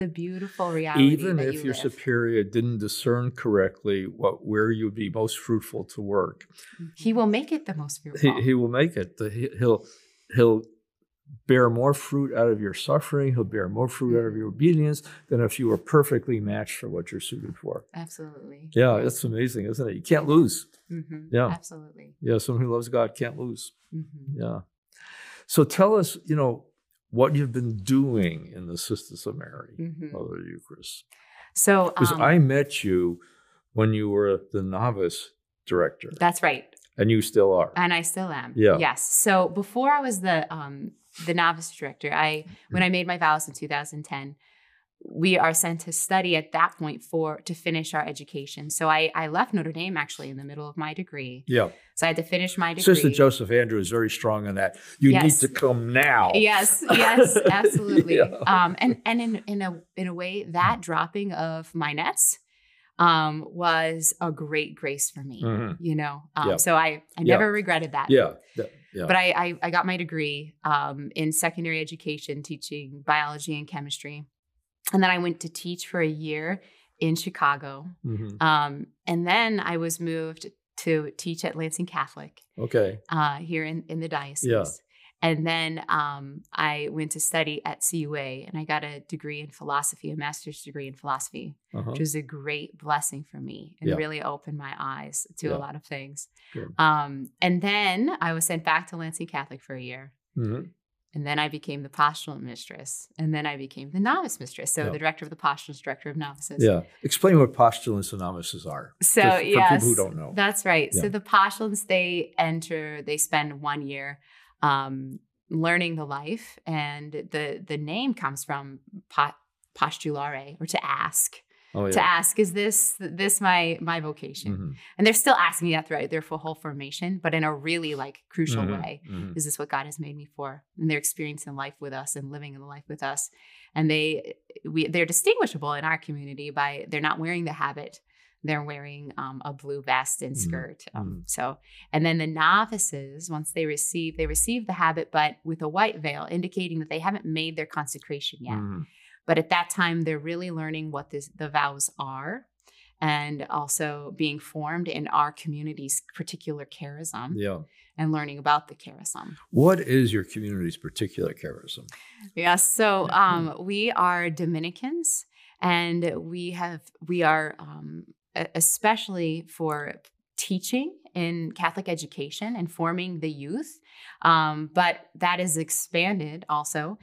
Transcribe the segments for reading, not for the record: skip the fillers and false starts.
The beautiful reality Even that if you your live. superior didn't discern correctly where you would be most fruitful to work, He will make it the most fruitful. he will make it. He'll bear more fruit out of your suffering. He'll bear more fruit out of your obedience than if you were perfectly matched for what you're suited for. Absolutely. Yeah, it's amazing, isn't it? You can't lose. Yeah. Absolutely. Yeah, someone who loves God can't lose. Mm-hmm. Yeah. So tell us, what you've been doing in the Sisters of Mary, Mother of the Eucharist. So, Because I met you when you were the novice director. That's right. And you still are. And I still am. Yeah. Yes. So before I was the novice director, when I made my vows in 2010, we are sent to study at that point to finish our education. So I left Notre Dame actually in the middle of my degree. Yeah. So I had to finish my degree. Sister Joseph Andrew is very strong on that. You need to come now. Yes, absolutely. Yeah. And in a way, that dropping of my nets was a great grace for me. So I never regretted that. Yeah. But I got my degree in secondary education, teaching biology and chemistry. And then I went to teach for a year in Chicago. And then I was moved to teach at Lansing Catholic. Okay. Here in the diocese. Yeah. And then I went to study at CUA, and I got a degree in philosophy, a master's degree in philosophy, which was a great blessing for me and really opened my eyes to a lot of things. And then I was sent back to Lansing Catholic for a year. And then I became the postulant mistress. And then I became the novice mistress. So the director of the postulants, director of novices. Yeah. Explain what postulants and novices are. So, for people who don't know. That's right. Yeah. So the postulants, they spend 1 year learning the life. And the name comes from postulare, or to ask. Oh, yeah. To ask, is this my vocation? And they're still asking me that throughout their whole formation, but in a really crucial way. Is this what God has made me for? And they're experiencing life with us and living in life with us. And they're distinguishable in our community by they're not wearing the habit. They're wearing a blue vest and skirt. And then the novices, once they receive the habit, but with a white veil, indicating that they haven't made their consecration yet. But at that time, they're really learning what the vows are, and also being formed in our community's particular charism. Yeah. And learning about the charism. What is your community's particular charism? Yes. So we are Dominicans, and we are especially for teaching in Catholic education and forming the youth. But that is expanded also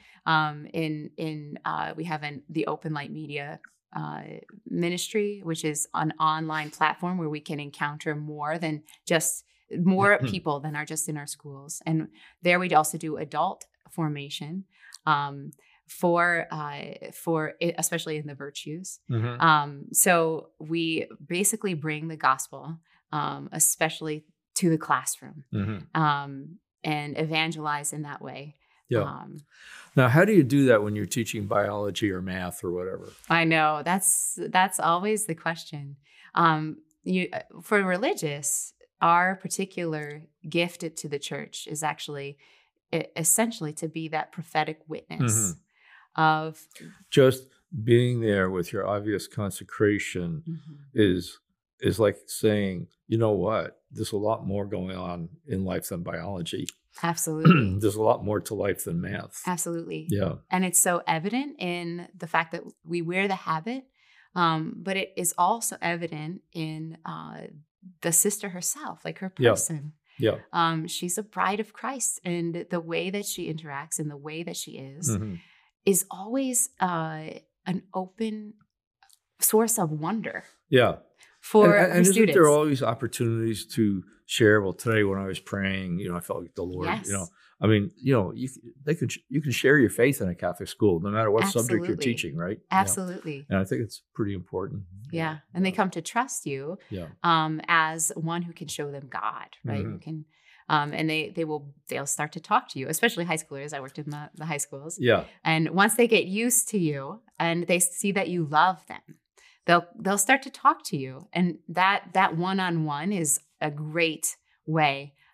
we have the Open Light Media ministry, which is an online platform where we can encounter more people than are just in our schools. And there we also do adult formation for especially in the virtues. So we basically bring the gospel, especially to the classroom, and evangelize in that way. Yeah. Now, how do you do that when you're teaching biology or math or whatever? I know that's always the question. For religious, our particular gift to the church is actually essentially to be that prophetic witness of just being there with your obvious consecration is like saying, you know what, there's a lot more going on in life than biology. Absolutely. There's a lot more to life than math. Absolutely. Yeah. And it's so evident in the fact that we wear the habit, but it is also evident in the sister herself, her person. Yeah. She's a bride of Christ, and the way that she interacts and the way that she is always an open source of wonder. Yeah. For and her isn't students. There always opportunities to share? Well, today when I was praying, I felt like the Lord, I mean, you can share your faith in a Catholic school, no matter what subject you're teaching, right? Absolutely. And I think it's pretty important. Yeah. And they come to trust you as one who can show them God, right? Who can, and they'll start to talk to you, especially high schoolers. I worked in the high schools. Yeah. And once they get used to you and they see that you love them, they'll start to talk to you. And that one-on-one is a great way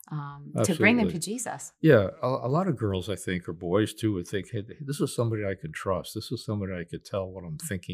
to bring them to Jesus. Yeah, a lot of girls, I think, or boys too, would think, hey, this is somebody I can trust. This is somebody I could tell what I'm thinking